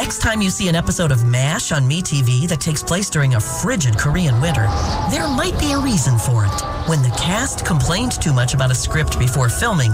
Next time you see an episode of MASH on MeTV that takes place during a frigid Korean winter, there might be a reason for it. When the cast complained too much about a script before filming,